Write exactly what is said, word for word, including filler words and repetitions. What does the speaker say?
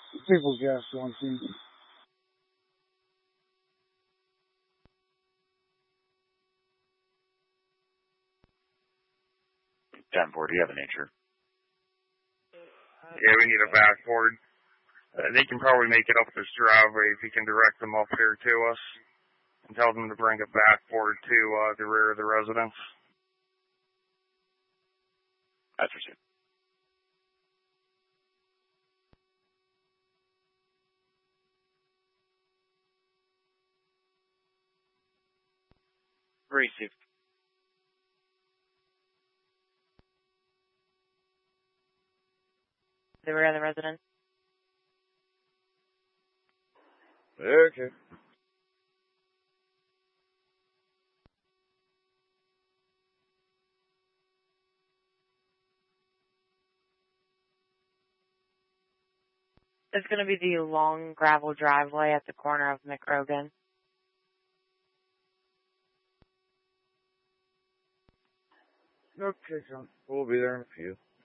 People's gas on scene. ten four, do you have a nature? Yeah, we need a backboard. Uh, they can probably make it up this driveway if you can direct them up here to us and tell them to bring a backboard to uh, the rear of the residence. That's received. Received. The rear of the residence. Okay. It's going to be the long gravel driveway at the corner of McRogan. Okay, John. We'll be there in a few.